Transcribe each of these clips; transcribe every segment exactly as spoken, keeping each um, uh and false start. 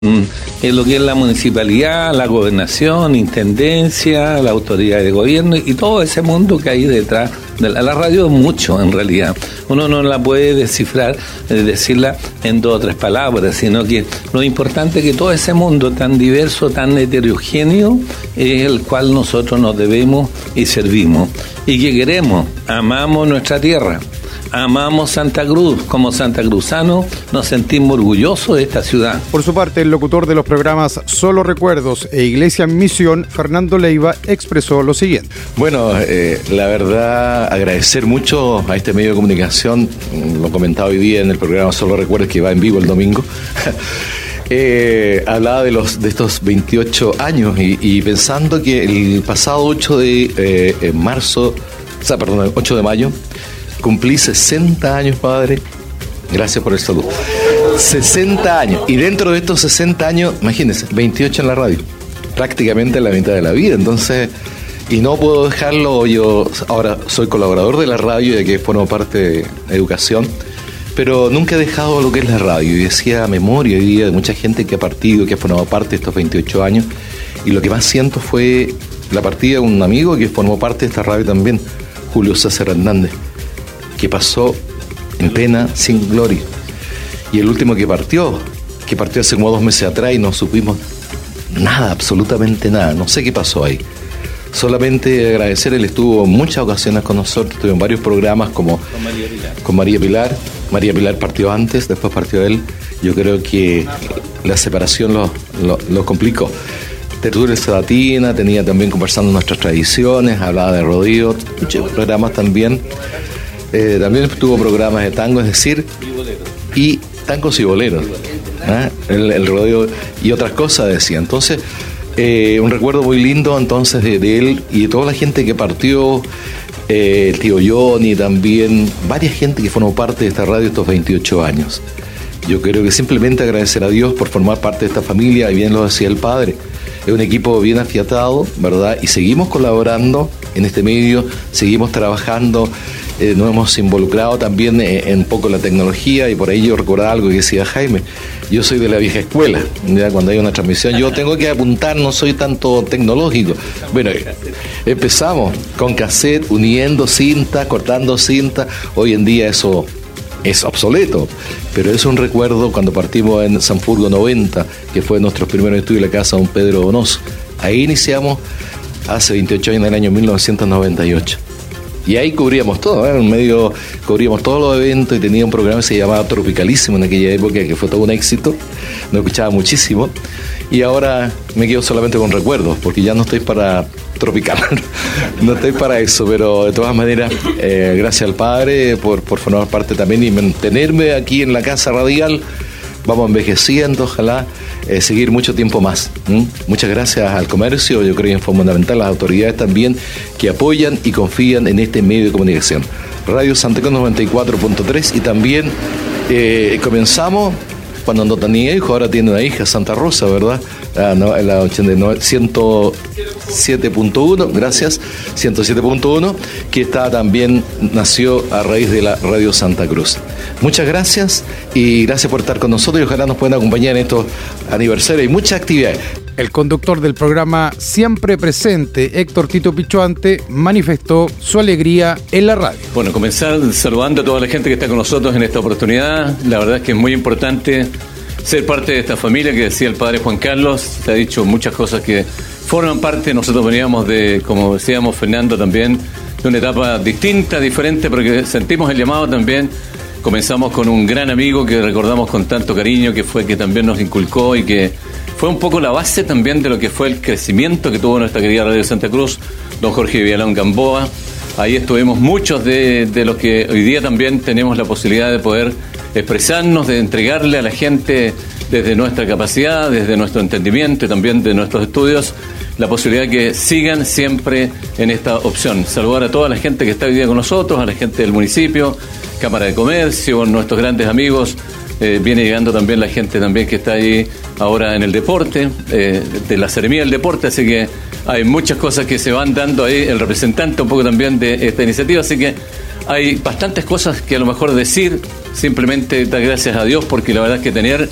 en lo que es la municipalidad, la gobernación, intendencia, la autoridad de gobierno y todo ese mundo que hay detrás de la, la radio. Es mucho en realidad. Uno no la puede descifrar, decirla en dos o tres palabras, sino que lo importante es que todo ese mundo tan diverso, tan heterogéneo, es el cual nosotros nos debemos y servimos. Y que queremos, amamos nuestra tierra. Amamos Santa Cruz. Como santacruzanos nos sentimos orgullosos de esta ciudad. Por su parte, el locutor de los programas Solo Recuerdos e Iglesia en Misión, Fernando Leiva, expresó lo siguiente. Bueno, eh, la verdad, agradecer mucho a este medio de comunicación, lo comentaba hoy día en el programa Solo Recuerdos, que va en vivo el domingo. Eh, hablaba de los de estos veintiocho años y, y pensando que el pasado ocho de eh, marzo, o sea, perdón, el ocho de mayo, cumplí sesenta años, padre. Gracias por el saludo. sesenta años. Y dentro de estos sesenta años, imagínense, veintiocho en la radio. Prácticamente la mitad de la vida. Entonces, y no puedo dejarlo. Yo ahora soy colaborador de la radio, de que formo parte de educación, pero nunca he dejado lo que es la radio. Y decía memoria hoy día de mucha gente que ha partido, que ha formado parte de estos veintiocho años. Y lo que más siento fue la partida de un amigo que formó parte de esta radio también, Julio César Hernández, que pasó en pena sin gloria. Y el último que partió, que partió hace como dos meses atrás y no supimos nada, absolutamente nada. No sé qué pasó ahí. Solamente agradecer, él estuvo en muchas ocasiones con nosotros, estuvo en varios programas como con María Pilar. Con María Pilar. María Pilar partió antes, después partió él. Yo creo que la separación lo, lo, lo complicó. Tertulia Sabatina, tenía también conversando nuestras tradiciones, hablaba de rodeo, muchos programas también. Eh, también tuvo programas de tango, es decir, y tangos y boleros, ¿eh? el, el rodeo y otras cosas decía. Entonces, eh, un recuerdo muy lindo entonces de, de él y de toda la gente que partió, eh, el tío Johnny también, varias gente que formó parte de esta radio estos veintiocho años. Yo creo que simplemente agradecer a Dios por formar parte de esta familia, y bien lo decía el padre. Es un equipo bien afiatado, ¿verdad? Y seguimos colaborando en este medio, seguimos trabajando, eh, nos hemos involucrado también en, en un poco la tecnología, y por ello recordar algo que decía Jaime. Yo soy de la vieja escuela, ¿ya? Cuando hay una transmisión yo tengo que apuntar, no soy tanto tecnológico. Bueno, empezamos con cassette, uniendo cinta, cortando cinta. Hoy en día eso es obsoleto, pero es un recuerdo cuando partimos en Sanfurgo noventa, que fue nuestro primer estudio en la casa de don Pedro Donoso. Ahí iniciamos hace veintiocho años, en el año mil novecientos noventa y ocho. Y ahí cubríamos todo, ¿eh? En medio cubríamos todos los eventos, y tenía un programa que se llamaba Tropicalísimo en aquella época, que fue todo un éxito, lo escuchaba muchísimo. Y ahora me quedo solamente con recuerdos, porque ya no estoy para tropical, no estoy para eso, pero de todas maneras, eh, gracias al padre por, por formar parte también y mantenerme aquí en la casa radial. Vamos envejeciendo, ojalá eh, seguir mucho tiempo más. ¿Mm? Muchas gracias al comercio, yo creo que es fundamental, las autoridades también que apoyan y confían en este medio de comunicación. Radio Santa Cruz noventa y cuatro punto tres, y también eh, comenzamos cuando no tenía hijo, ahora tiene una hija, Santa Rosa, ¿verdad? Ah, no, en la ochenta y nueve, ciento siete punto uno, gracias, ciento siete punto uno, que está también, nació a raíz de la Radio Santa Cruz. Muchas gracias y gracias por estar con nosotros, y ojalá nos puedan acompañar en estos aniversarios y muchas actividades. El conductor del programa Siempre Presente, Héctor Tito Pichuante, manifestó su alegría en la radio. Bueno, comenzar saludando a toda la gente que está con nosotros en esta oportunidad. La verdad es que es muy importante ser parte de esta familia que decía el padre Juan Carlos. Se ha dicho muchas cosas que forman parte. Nosotros veníamos de, como decíamos Fernando también, de una etapa distinta, diferente, porque sentimos el llamado también. Comenzamos con un gran amigo que recordamos con tanto cariño, que fue que también nos inculcó y que fue un poco la base también de lo que fue el crecimiento que tuvo nuestra querida Radio Santa Cruz, don Jorge Villalón Gamboa. Ahí estuvimos muchos de, de los que hoy día también tenemos la posibilidad de poder expresarnos, de entregarle a la gente desde nuestra capacidad, desde nuestro entendimiento y también de nuestros estudios, la posibilidad que sigan siempre en esta opción. Saludar a toda la gente que está hoy día con nosotros, a la gente del municipio, Cámara de Comercio, nuestros grandes amigos. Eh, viene llegando también la gente también que está ahí ahora en el deporte, eh, de la Seremía del Deporte, así que hay muchas cosas que se van dando ahí, el representante un poco también de esta iniciativa, así que hay bastantes cosas que a lo mejor decir, simplemente dar gracias a Dios, porque la verdad es que tener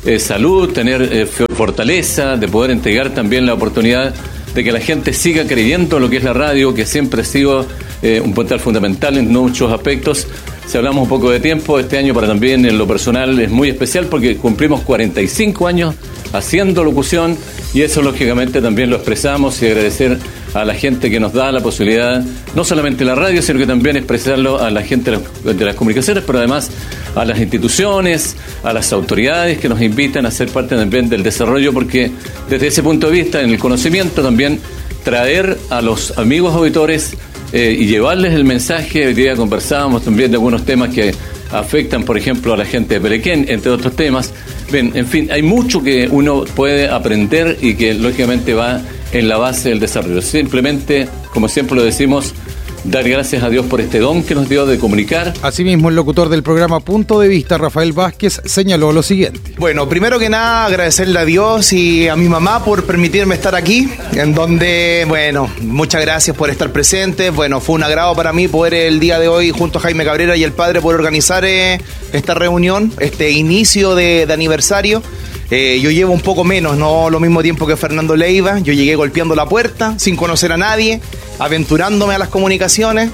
eh, salud, tener eh, fortaleza, de poder entregar también la oportunidad de que la gente siga creyendo en lo que es la radio, que siempre ha sido eh, un puntal fundamental en muchos aspectos. Si hablamos un poco de tiempo, este año para también en lo personal es muy especial porque cumplimos cuarenta y cinco años haciendo locución y eso lógicamente también lo expresamos y agradecer a la gente que nos da la posibilidad, no solamente la radio, sino que también expresarlo a la gente de las, de las comunicaciones, pero además a las instituciones, a las autoridades que nos invitan a ser parte también del desarrollo, porque desde ese punto de vista, en el conocimiento también, traer a los amigos auditores eh, y llevarles el mensaje. Hoy día conversábamos también de algunos temas que afectan, por ejemplo, a la gente de Pelequén, entre otros temas. Bien, en fin, hay mucho que uno puede aprender y que lógicamente va en la base del desarrollo. Simplemente, como siempre lo decimos, dar gracias a Dios por este don que nos dio de comunicar. Asimismo, el locutor del programa Punto de Vista, Rafael Vázquez, señaló lo siguiente. Bueno, primero que nada, agradecerle a Dios y a mi mamá por permitirme estar aquí, en donde, bueno, muchas gracias por estar presentes. Bueno, fue un agrado para mí poder el día de hoy, junto a Jaime Cabrera y el padre, poder organizar eh, esta reunión, este inicio de, de aniversario. Eh, yo llevo un poco menos, no lo mismo tiempo que Fernando Leiva. Yo llegué golpeando la puerta, sin conocer a nadie, aventurándome a las comunicaciones.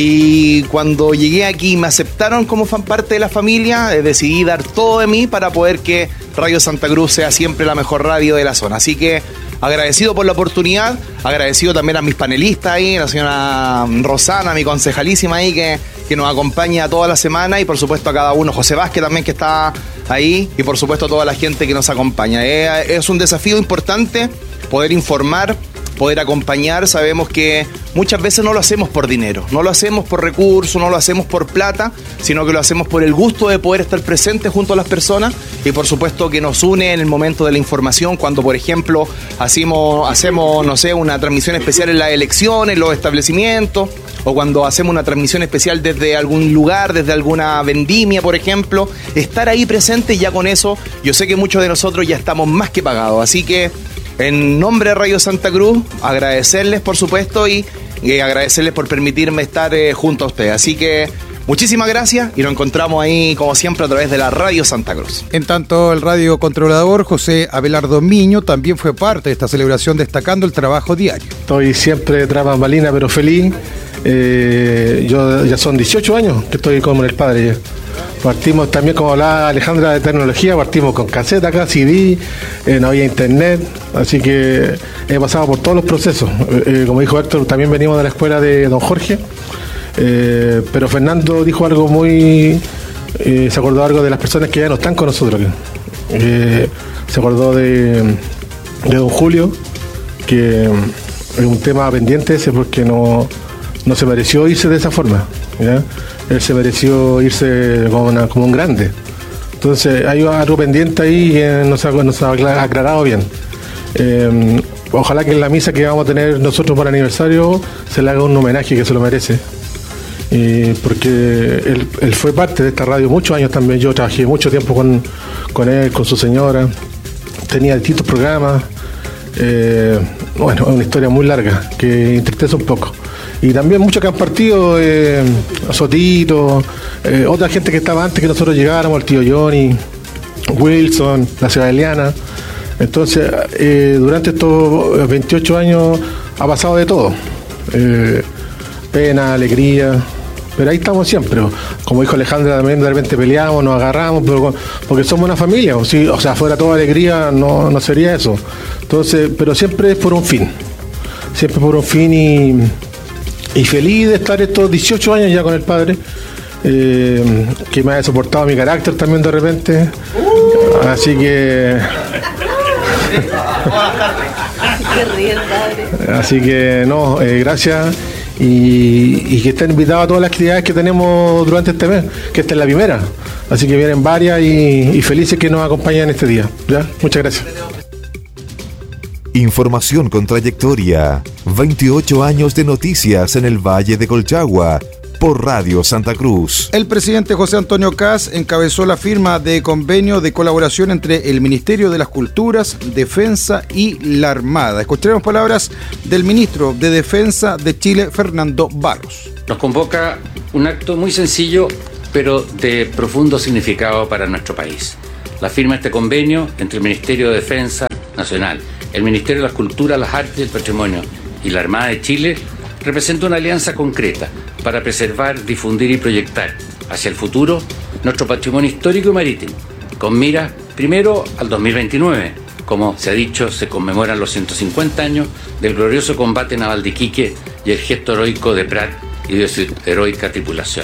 Y cuando llegué aquí me aceptaron como fan parte de la familia, eh, decidí dar todo de mí para poder que Radio Santa Cruz sea siempre la mejor radio de la zona. Así que agradecido por la oportunidad, agradecido también a mis panelistas ahí, la señora Rosana, mi concejalísima ahí, que, que nos acompaña toda la semana, y por supuesto a cada uno, José Vázquez también, que está ahí, y por supuesto a toda la gente que nos acompaña. Eh, es un desafío importante poder informar, poder acompañar. Sabemos que muchas veces no lo hacemos por dinero, no lo hacemos por recursos, no lo hacemos por plata, sino que lo hacemos por el gusto de poder estar presentes junto a las personas, y por supuesto que nos une en el momento de la información, cuando por ejemplo hacemos, hacemos no sé, una transmisión especial en las elecciones, en los establecimientos, o cuando hacemos una transmisión especial desde algún lugar, desde alguna vendimia, por ejemplo. Estar ahí presente, ya con eso yo sé que muchos de nosotros ya estamos más que pagados. Así que en nombre de Radio Santa Cruz, agradecerles por supuesto y, y agradecerles por permitirme estar eh, junto a ustedes. Así que muchísimas gracias y nos encontramos ahí como siempre a través de la Radio Santa Cruz. En tanto, el radiocontrolador José Abelardo Miño también fue parte de esta celebración, destacando el trabajo diario. Estoy siempre tras bambalina, pero feliz. Eh, yo ya son dieciocho años que estoy con el padre ya. Partimos también, como hablaba Alejandra, de tecnología, partimos con caseta acá, C D, eh, no había internet, así que he pasado por todos los procesos. Eh, como dijo Héctor, también venimos de la escuela de don Jorge, eh, pero Fernando dijo algo muy... Eh, se acordó algo de las personas que ya no están con nosotros. Eh, se acordó de, de don Julio, que es un tema pendiente ese porque no, no se mereció irse de esa forma, ¿ya? Él se mereció irse como, una, como un grande. Entonces hay algo pendiente ahí que no se ha, no se ha aclarado bien. Eh, ojalá que en la misa que vamos a tener nosotros por aniversario se le haga un homenaje, que se lo merece. Eh, porque él, él fue parte de esta radio muchos años también. Yo trabajé mucho tiempo con, con él, con su señora. Tenía distintos programas. Eh, bueno, es una historia muy larga que entristece un poco. Y también muchos que han partido, eh, Sotito, eh, otra gente que estaba antes que nosotros llegáramos, el tío Johnny, Wilson, la ciudad Eliana. Entonces, eh, durante estos veintiocho años ha pasado de todo. Eh, pena, alegría, pero ahí estamos siempre. Como dijo Alejandra, también de repente peleamos, nos agarramos, pero porque somos una familia. O, sí, o sea, fuera toda alegría no, no sería eso. Entonces, pero siempre es por un fin. Siempre por un fin y... Y feliz de estar estos dieciocho años ya con el padre, eh, que me ha soportado mi carácter también de repente. Así que... Así que no, eh, gracias. Y, y que estén invitados a todas las actividades que tenemos durante este mes, que esta es la primera. Así que vienen varias y, y felices que nos acompañen este día. ¿Ya? Muchas gracias. Información con trayectoria. veintiocho años de noticias en el Valle de Colchagua por Radio Santa Cruz. El presidente José Antonio Kast encabezó la firma de convenio de colaboración entre el Ministerio de las Culturas, Defensa y la Armada. Escucharemos palabras del ministro de Defensa de Chile, Fernando Barros. Nos convoca un acto muy sencillo, pero de profundo significado para nuestro país. La firma de este convenio entre el Ministerio de Defensa Nacional, el Ministerio de las Culturas, las Artes y el Patrimonio y la Armada de Chile representa una alianza concreta para preservar, difundir y proyectar hacia el futuro nuestro patrimonio histórico y marítimo, con mira primero al dos mil veintinueve. Como se ha dicho, se conmemoran los ciento cincuenta años del glorioso combate naval de Iquique y el gesto heroico de Prat y de su heroica tripulación.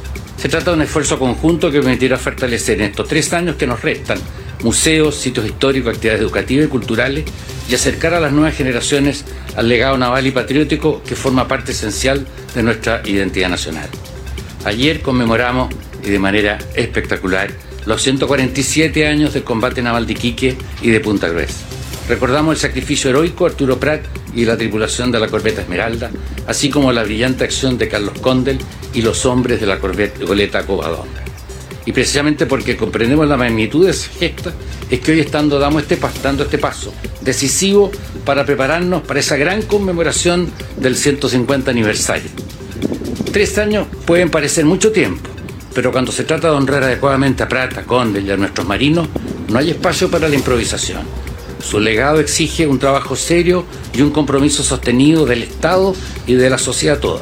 Se trata de un esfuerzo conjunto que permitirá fortalecer en estos tres años que nos restan museos, sitios históricos, actividades educativas y culturales y acercar a las nuevas generaciones al legado naval y patriótico que forma parte esencial de nuestra identidad nacional. Ayer conmemoramos, y de manera espectacular, los ciento cuarenta y siete años del combate naval de Iquique y de Punta Gruesa. Recordamos el sacrificio heroico de Arturo Prat y la tripulación de la corbeta Esmeralda, así como la brillante acción de Carlos Condel y los hombres de la corbeta, goleta Covadonga. Y precisamente porque comprendemos la magnitud de esa gesta, es que hoy estando damos este, dando este paso decisivo para prepararnos para esa gran conmemoración del ciento cincuenta aniversario. Tres años pueden parecer mucho tiempo, pero cuando se trata de honrar adecuadamente a Prat, a Condel y a nuestros marinos, no hay espacio para la improvisación. Su legado exige un trabajo serio y un compromiso sostenido del Estado y de la sociedad toda.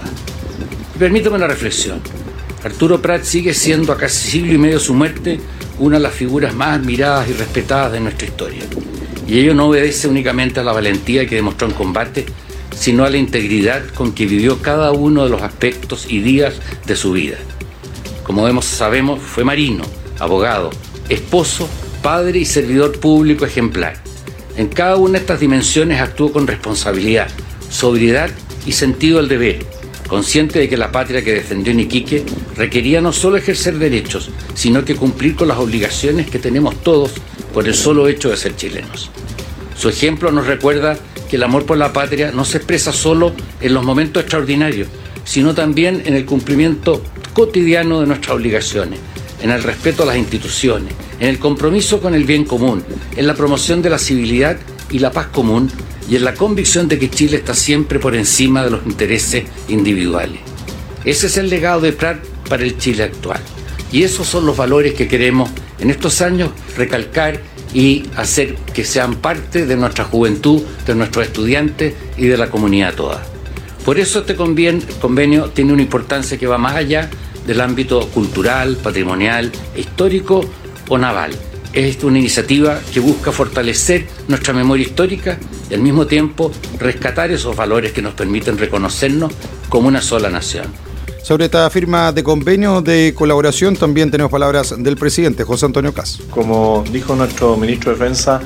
Y permítame una reflexión. Arturo Prat sigue siendo, a casi siglo y medio de su muerte, una de las figuras más admiradas y respetadas de nuestra historia. Y ello no obedece únicamente a la valentía que demostró en combate, sino a la integridad con que vivió cada uno de los aspectos y días de su vida. Como vemos, sabemos, fue marino, abogado, esposo, padre y servidor público ejemplar. En cada una de estas dimensiones actuó con responsabilidad, sobriedad y sentido del deber, consciente de que la patria que defendió en Iquique requería no solo ejercer derechos, sino que cumplir con las obligaciones que tenemos todos por el solo hecho de ser chilenos. Su ejemplo nos recuerda que el amor por la patria no se expresa solo en los momentos extraordinarios, sino también en el cumplimiento cotidiano de nuestras obligaciones, en el respeto a las instituciones, en el compromiso con el bien común, en la promoción de la civilidad y la paz común y en la convicción de que Chile está siempre por encima de los intereses individuales. Ese es el legado de Prat para el Chile actual. Y esos son los valores que queremos en estos años recalcar y hacer que sean parte de nuestra juventud, de nuestros estudiantes y de la comunidad toda. Por eso este convenio tiene una importancia que va más allá del ámbito cultural, patrimonial, histórico o naval. Es una iniciativa que busca fortalecer nuestra memoria histórica y al mismo tiempo rescatar esos valores que nos permiten reconocernos como una sola nación. Sobre esta firma de convenio de colaboración también tenemos palabras del presidente José Antonio Kast. Como dijo nuestro ministro de Defensa,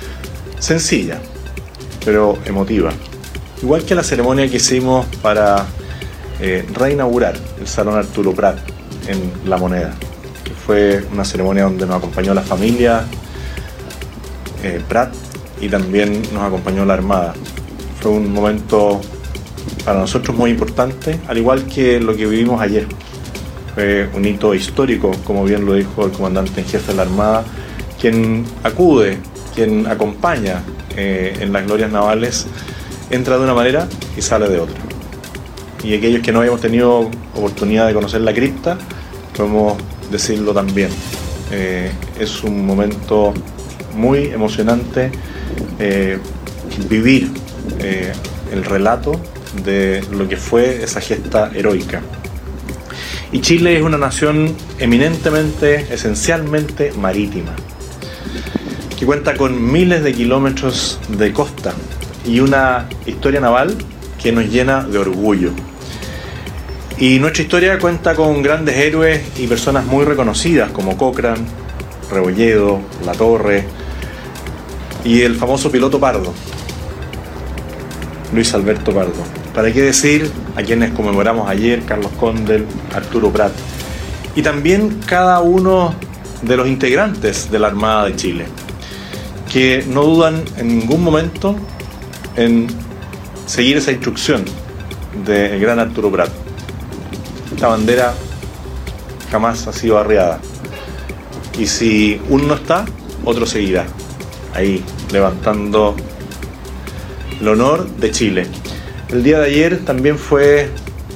sencilla, pero emotiva. Igual que la ceremonia que hicimos para eh, reinaugurar el Salón Arturo Prat en La Moneda, que fue una ceremonia donde nos acompañó la familia eh, Prat y también nos acompañó la Armada. Fue un momento para nosotros muy importante, al igual que lo que vivimos ayer. Fue un hito histórico, como bien lo dijo el comandante en jefe de la Armada, quien acude, quien acompaña eh, en las glorias navales, entra de una manera y sale de otra. Y aquellos que no habíamos tenido oportunidad de conocer la cripta, podemos decirlo también. Eh, es un momento muy emocionante eh, vivir eh, el relato de lo que fue esa gesta heroica. Y Chile es una nación eminentemente, esencialmente marítima, que cuenta con miles de kilómetros de costa y una historia naval que nos llena de orgullo. Y nuestra historia cuenta con grandes héroes y personas muy reconocidas como Cochrane, Rebolledo, La Torre y el famoso piloto Pardo, Luis Alberto Pardo. ¿Para qué decir a quienes conmemoramos ayer, Carlos Condel, Arturo Prat? Y también cada uno de los integrantes de la Armada de Chile, que no dudan en ningún momento en seguir esa instrucción del gran Arturo Prat. Esta bandera jamás ha sido arriada. Y si uno no está, otro seguirá. Ahí, levantando el honor de Chile. El día de ayer también fue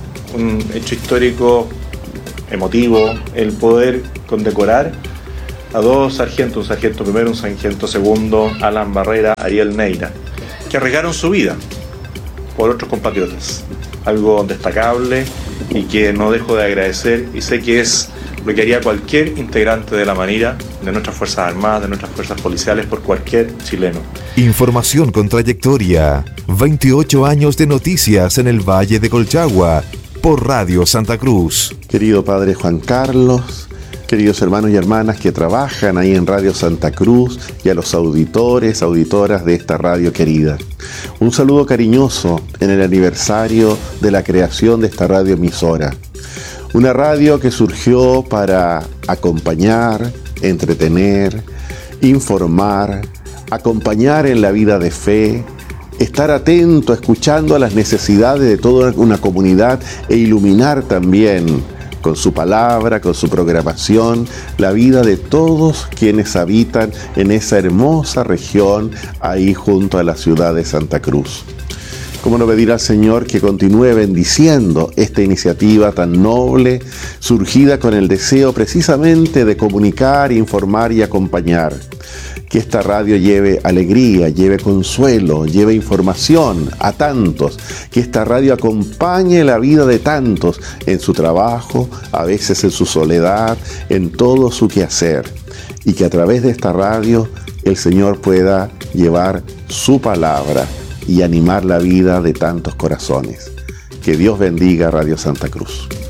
un hecho histórico emotivo el poder condecorar a dos sargentos, un sargento primero, un sargento segundo, Alan Barrera, Ariel Neira, que arriesgaron su vida por otros compatriotas. Algo destacable y que no dejo de agradecer, y sé que es lo que haría cualquier integrante de la Manira, de nuestras Fuerzas Armadas, de nuestras Fuerzas Policiales, por cualquier chileno. Información con trayectoria. veintiocho años de noticias en el Valle de Colchagua, por Radio Santa Cruz. Querido Padre Juan Carlos, queridos hermanos y hermanas que trabajan ahí en Radio Santa Cruz, y a los auditores, auditoras de esta radio querida. Un saludo cariñoso en el aniversario de la creación de esta radioemisora. Una radio que surgió para acompañar, entretener, informar, acompañar en la vida de fe, estar atento, escuchando a las necesidades de toda una comunidad e iluminar también con su palabra, con su programación, la vida de todos quienes habitan en esa hermosa región ahí junto a la ciudad de Santa Cruz. ¿Cómo no pedir al Señor que continúe bendiciendo esta iniciativa tan noble, surgida con el deseo precisamente de comunicar, informar y acompañar? Que esta radio lleve alegría, lleve consuelo, lleve información a tantos. Que esta radio acompañe la vida de tantos en su trabajo, a veces en su soledad, en todo su quehacer. Y que a través de esta radio el Señor pueda llevar su palabra y animar la vida de tantos corazones. Que Dios bendiga Radio Santa Cruz.